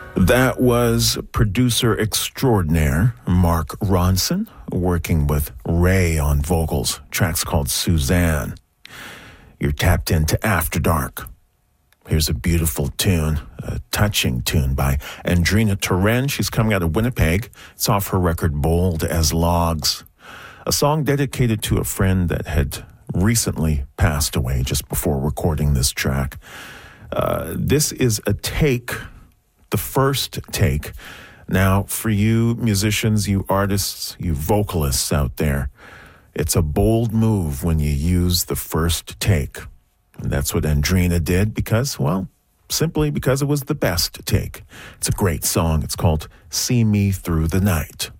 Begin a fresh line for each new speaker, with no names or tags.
That was producer extraordinaire Mark Ronson working with Ray on vocals. Track's called Suzanne. You're tapped into After Dark. Here's a beautiful tune, a touching tune by Andrina Turen. She's coming out of Winnipeg. It's off her record Bold as Logs. A song dedicated to a friend that had recently passed away just before recording this track. This is a take, the first take. Now, for you musicians, you artists, you vocalists out there, it's a bold move when you use the first take. And that's what Andrina did because, well, simply because it was the best take. It's a great song. It's called See Me Through the Night.